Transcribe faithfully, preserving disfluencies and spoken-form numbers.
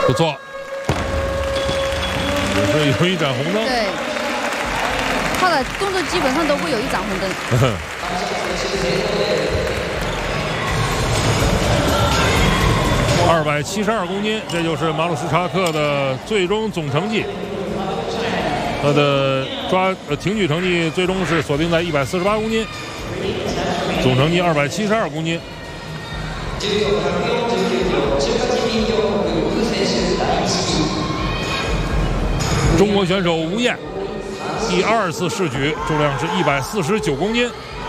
不错，也是有一盏红灯。 对，他的动作基本上都会有一盏红灯。 二百七十二公斤，这就是马鲁什查克的最终总成绩。他的抓呃挺举成绩最终是锁定在一百四十八公斤，总成绩二百七十二公斤。中国选手吴燕第二次试举，重量是一百四十九公斤。